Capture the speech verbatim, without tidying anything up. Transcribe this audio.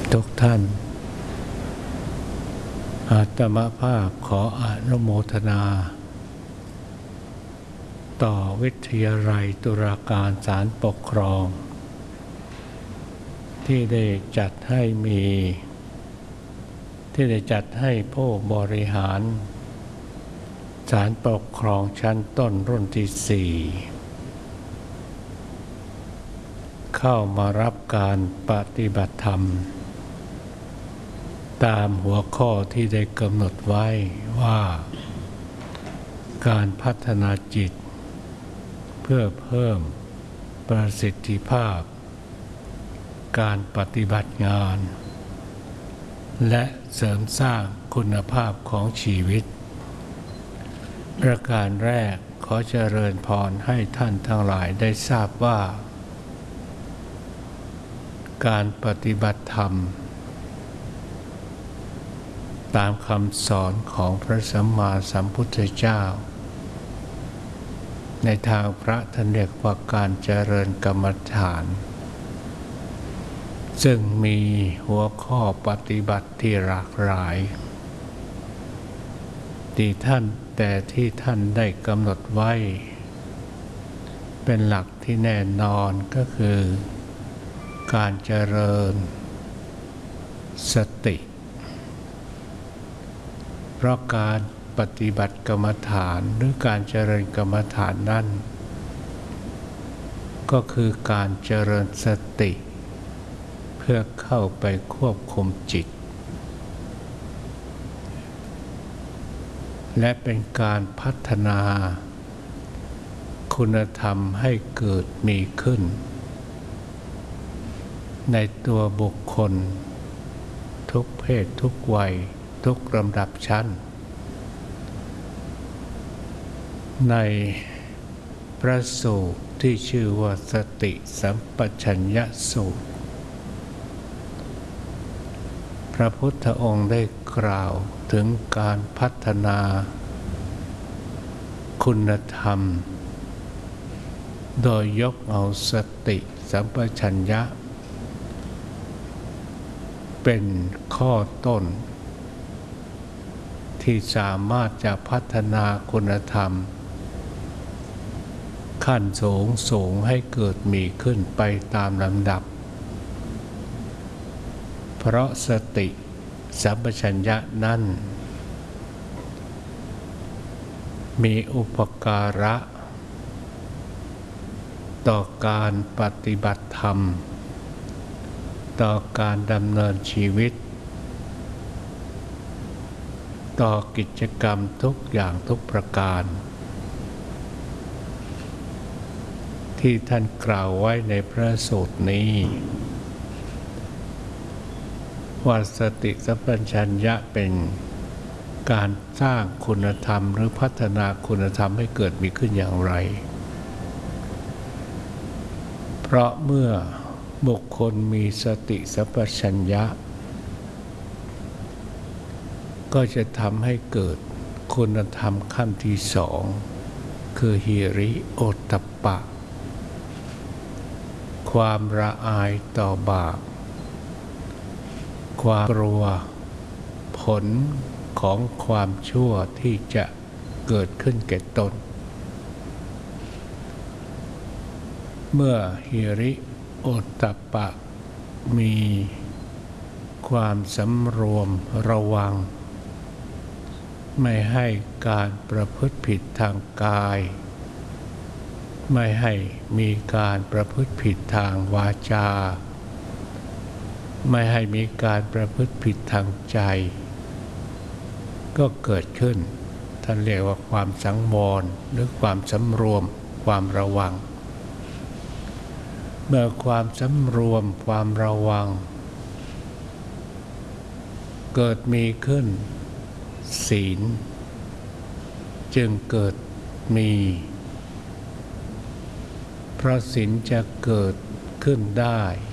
ทุกท่านอาตมาภาพขออนุโมทนาต่อวิทยาลัยตุลาการศาลปกครองที่ได้จัดให้มีที่ได้จัดให้ผู้บริหารศาลปกครองชั้นต้นรุ่นที่สี่เข้ามารับการปฏิบัติธรรมตามหัวข้อที่ได้กำหนดไว้ว่าการพัฒนาจิตเพื่อเพิ่มประสิทธิภาพการปฏิบัติงานและเสริมสร้างคุณภาพของชีวิตประการแรกขอเจริญพรให้ท่านทั้งหลายได้ทราบว่าการปฏิบัติธรรมตามคำสอนของพระสัมมาสัมพุทธเจ้าในทางพระท่านเรียกว่าการเจริญกรรมฐานซึ่งมีหัวข้อปฏิบัติที่หลากหลายที่ท่านแต่ที่ท่านได้กำหนดไว้เป็นหลักที่แน่นอนก็คือการเจริญสติเพราะการปฏิบัติกรรมฐานหรือการเจริญกรรมฐานนั้นก็คือการเจริญสติเพื่อเข้าไปควบคุมจิตและเป็นการพัฒนาคุณธรรมให้เกิดมีขึ้นในตัวบุคคลทุกเพศทุกวัยทุกลำดับชั้นในพระสูตรที่ชื่อว่าสติสัมปชัญญะสูตรพระพุทธองค์ได้กล่าวถึงการพัฒนาคุณธรรมโดยยกเอาสติสัมปชัญญะเป็นข้อต้นที่สามารถจะพัฒนาคุณธรรมขั้นสูงสูงให้เกิดมีขึ้นไปตามลำดับเพราะสติสัมปชัญญะนั้นมีอุปการะต่อการปฏิบัติธรรมต่อการดำเนินชีวิตต่อกิจกรรมทุกอย่างทุกประการที่ท่านกล่าวไว้ในพระสูตรนี้ว่าสติสัมปชัญญะเป็นการสร้างคุณธรรมหรือพัฒนาคุณธรรมให้เกิดมีขึ้นอย่างไรเพราะเมื่อบุคคลมีสติสัมปชัญญะก็จะทำให้เกิดคุณธรรมขั้นที่สองคือหิริโอตตัปปะความละอายต่อบาปความกลัวผลของความชั่วที่จะเกิดขึ้นแก่ตนเมื่อหิริโอตตัปปะมีความสำรวมระวังไม่ให้การประพฤติผิดทางกายไม่ให้มีการประพฤติผิดทางวาจาไม่ให้มีการประพฤติผิดทางใจก็เกิดขึ้นท่านเรียกว่าความสังวรหรือความสำรวมความระวังเมื่อความสำรวมความระวังเกิดมีขึ้นศีลจึงเกิดมีเพราะศีลจะเกิดขึ้นได้